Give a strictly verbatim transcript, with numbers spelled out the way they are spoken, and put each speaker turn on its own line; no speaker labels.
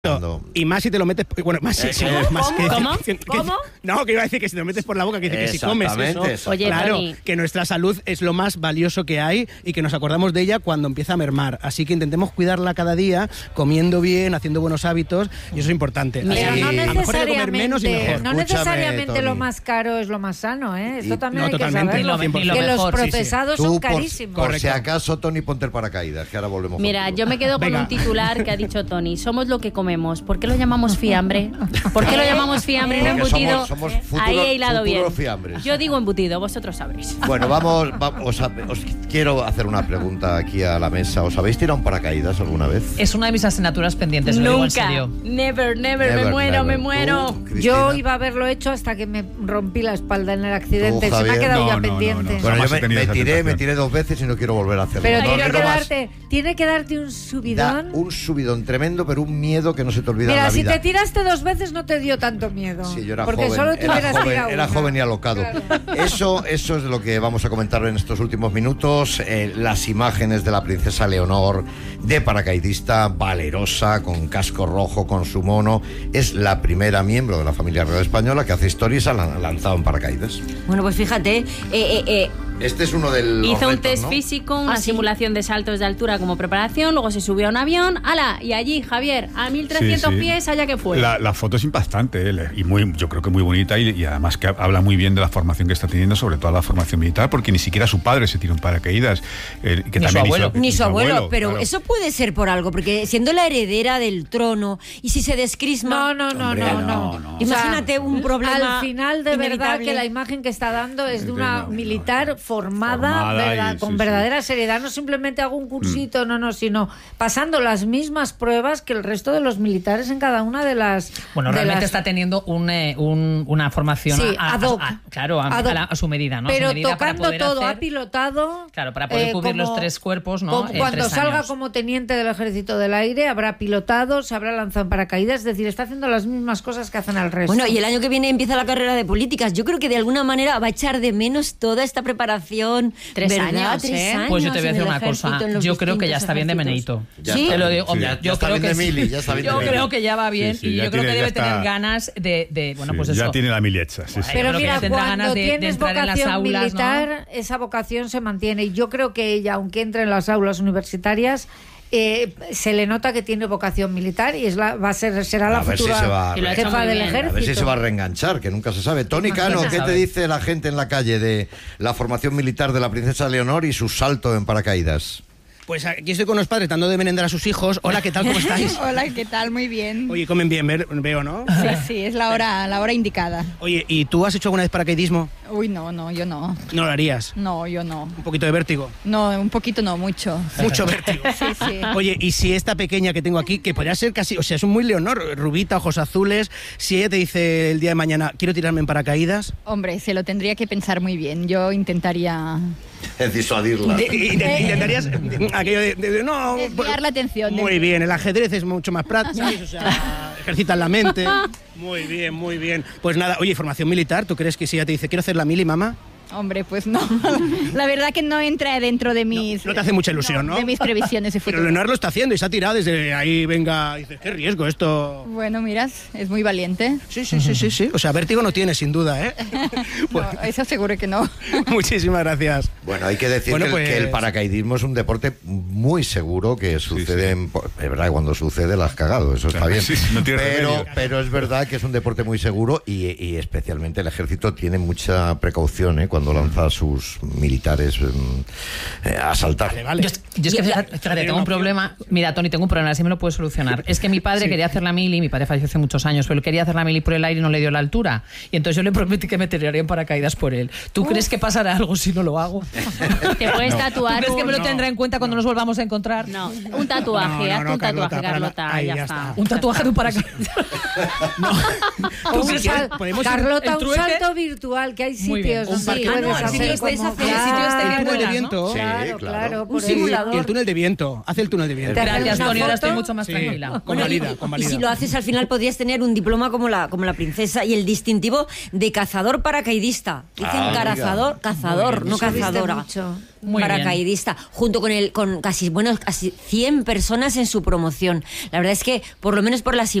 Y más si te lo metes... Bueno, más si... si
¿Cómo?
más que,
¿Cómo?
que, que,
¿Cómo?
No, que iba a decir que si te lo metes por la boca, que, que si comes eso...
eso. Oye,
claro,
Tony.
que nuestra salud es lo más valioso que hay y que nos acordamos de ella cuando empieza a mermar. Así que intentemos cuidarla cada día, comiendo bien, haciendo buenos hábitos, y eso es importante.
Pero
Así,
no
a lo mejor hay que comer menos y
necesariamente,
mejor.
no necesariamente
Tony.
lo más caro es lo más sano, ¿eh? Esto
Y-
también
no,
hay que
totalmente,
saberlo.
ni lo- ni lo
que
mejor,
los
sí, sí.
procesados
Tú,
son
por,
carísimos.
por si acaso, Tony, ponte el paracaídas, que ahora volvemos
Mira,
contigo.
yo me quedo con
Venga.
un titular que ha dicho Tony. Somos lo que comemos. ¿Por qué lo llamamos fiambre? ¿Por qué lo llamamos fiambre y no
Porque
embutido?
somos- somos futuro-
Ahí he hilado bien.
futuros fiambres.
Yo digo embutido, vosotros sabréis.
Bueno, vamos, vamos a- os quiero hacer una pregunta aquí a la mesa. ¿Os habéis tirado un paracaídas alguna vez?
Es una de mis asignaturas pendientes, lo digo en
Nunca.
serio.
Never, never,
Never,
me muero,
never.
me muero.
¿Tú, Cristina?
Yo iba a haberlo hecho hasta que me rompí la espalda en el accidente.
Tú,
Se me ha
Javier.
quedado
No,
ya
no, no,
pendiente.
no.
Bueno,
Jamás
yo
he
me,
tenido
me
esa
tiré,
tentación.
me tiré dos veces y no quiero volver a hacerlo.
Pero
no,
tiene,
quiero
que
más.
darte, tiene que darte un
Da
subidón.
un subidón tremendo, pero un miedo que no se te olvida en
Mira,
la
si
vida.
te tiraste dos veces no te dio tanto miedo.
Sí, yo era
porque
joven,
solo te
era
hubieras
joven,
tirado
era
una.
joven y alocado.
Claro.
Eso, eso es lo que vamos a comentar en estos últimos minutos. Eh, las imágenes de la princesa Leonor de paracaidista, valerosa, con casco rojo, con su mono. Es la primera miembro de la familia real española que hace historia y se ha lan- lanzado en paracaídas.
Bueno, pues fíjate, eh, eh, eh,
Este es uno del
Hizo un
retos,
test
¿no?
físico, una
Ah, sí.
simulación de saltos de altura como preparación, luego se subió a un avión, ¡hala! Y allí, Javier, a mil trescientos
Sí, sí.
pies, allá que fue.
La, la foto es impactante eh, y muy, yo creo que muy bonita y, y además que habla muy bien de la formación que está teniendo, sobre todo la formación militar, porque ni siquiera su padre se tiró en paracaídas. eh, que
Ni su
también
abuelo.
hizo-
ni su abuelo, pero
claro.
eso puede ser por algo, porque siendo la heredera del trono, y si se descrisma...
No, no, no,
Hombre,
no,
no,
no.
no.
Imagínate un problema
Al final, de verdad,
inevitable.
que la imagen que está dando es de
Es
una
de- no,
militar
no,
formada,
formada
verdad,
y-
con
sí,
verdadera seriedad. No simplemente hago un cursito, no, no, sino pasando las mismas pruebas que el resto de los militares en cada una de las.
Bueno,
de
realmente
las-
está teniendo un, eh, un- una formación
Sí,
a, a-
ad hoc.
a- claro, a,
Ad hoc.
a la- a su medida, ¿no? A su
Pero
medida para
tocando
poder
todo,
hacer-
ha pilotado.
Claro, para poder
eh,
cubrir los
como-
tres cuerpos, ¿no?
como
en
cuando
tres
salga
años.
como teniente del Ejército del Aire, habrá pilotado, se habrá lanzado en paracaídas, es decir, está haciendo las mismas cosas que hacen al resto.
Bueno, y el año que viene empieza la carrera de políticas. Yo creo que de alguna manera va a echar de menos toda esta preparación.
Tres
¿verdad?
años,
Tres
¿eh?
años
Pues yo te voy a
en
decir
el
una
ejército,
cosa.
en los
Yo creo que ya
distintos
está bien de
ejércitos.
Meneito.
Ya
¿Sí?
está
Te lo
bien,
digo,
sí,
hombre,
ya-
yo
ya está
creo
bien
que
de
sí.
mili, ya está bien
Yo
de
creo
mili.
que ya va bien
Sí, sí,
y
ya
yo creo que
tiene-
debe
ya está-
tener ganas de, de bueno,
Sí,
pues
ya
eso.
tiene la mili hecha, sí, sí.
Yo
Pero
creo que
mira,
ya tendrá
cuando
ganas de- de
tienes
entrar en las
vocación
aulas,
militar, esa vocación se mantiene. Y yo creo que ella, aunque entre en las aulas universitarias, eh, se le nota que tiene vocación militar y es la, va a ser, será la
A ver si
futura
se va a
Y lo ha hecho
jefa
muy
del
bien.
ejército.
A ver si se va a reenganchar, que nunca se sabe. Tony
Nunca
Cano,
se
¿qué te
sabe.
dice la gente en la calle de la formación militar de la princesa Leonor y su salto en paracaídas?
Pues aquí estoy con los padres dando de merendar a sus hijos. Hola, ¿qué tal? ¿Cómo estáis?
Hola, ¿qué tal? Muy bien.
Oye, comen bien, ver- veo, ¿no?
Sí, sí, es la hora, la hora indicada.
Oye, ¿y tú has hecho alguna vez paracaidismo?
Uy, no, no, yo no.
No lo harías.
No, yo no.
Un poquito de vértigo.
No, un poquito no, mucho.
Mucho vértigo.
Sí, sí.
Oye, y si esta pequeña que tengo aquí, que podría ser casi, o sea, es un muy Leonor, rubita, ojos azules, si ella te dice el día de mañana, quiero tirarme en paracaídas,
Hombre, se lo tendría que pensar muy bien. Yo intentaría
Es disuadirla.
de- y- de- intentarías aquello de, de- de- no,
desviar la atención.
muy bien, el ajedrez es mucho más práctico, ¿sabes? O sea, ejercitas la mente. Muy bien, muy bien. Pues nada, oye, formación militar, ¿tú crees que si ella te dice, quiero hacer la mili, mamá?
Hombre, pues no. La verdad que no entra dentro de mis...
No te hace mucha ilusión, ¿no?
De mis previsiones de
Pero
futuro.
Leonor lo está haciendo y se ha tirado desde ahí, venga, dices, qué riesgo esto.
Bueno, miras, es muy valiente.
Sí, sí, sí, sí, sí. O sea, vértigo no tiene, sin duda, ¿eh? Pues,
No, eso seguro que no.
muchísimas gracias.
Bueno, hay que decir
Bueno,
que, el,
pues-
que el paracaidismo es un deporte muy seguro que sucede,
sí.
en po- es verdad, cuando sucede la has cagado, eso está bien.
Sí, sí, no tiene
pero,
remedio.
pero es verdad que es un deporte muy seguro y, y especialmente el ejército tiene mucha precaución ¿eh? cuando lanza a sus militares mm, eh, a saltar.
Vale, vale.
Yo, yo es que fíjate, fíjate, tengo un problema. Mira, Tony, tengo un problema, así me lo puedes solucionar. Es que mi padre quería hacer la mili, mi padre falleció hace muchos años, pero él quería hacer la mili por el aire y no le dio la altura. Y entonces yo le prometí que me tiraría en paracaídas por él. ¿Tú crees que pasará algo si no lo hago?
Te puedes
¿Tú
tatuar
crees que me lo
un...
tendrá en cuenta cuando nos volvamos a encontrar?
No, un tatuaje,
No, no,
hazte
no,
un tatuaje,
Carlota, para
Carlota,
nada. Ahí,
ya
ya
está.
está.
Un tatuaje de un paracaídas.
O un
si quieres,
sal-
podemos ir-
Carlota,
¿el
un
trueque?
salto virtual, que hay
Muy bien.
sitios
Un
donde
qué
puedes
no, el
hacer
sitio este es
como-
hacer-
el sitio este
el
que
túnel de
vuelas,
viento.
Sí,
Claro,
claro.
claro.
Un
por
Sí,
eso.
simulador.
y el túnel de viento. Hace el túnel de viento.
Te haces
Gracias,
una
Tony, ahora
foto.
estoy mucho más
Sí,
tranquila.
convalida,
y
convalida.
si lo haces al final podrías tener un diploma como la, como la princesa y el distintivo de cazador paracaidista. Dicen
Ah,
cazador, cazador, no
Eso viste
cazadora.
mucho.
Muy
paracaidista, junto con el con casi bueno casi cien personas en su promoción. La verdad es que por lo menos por las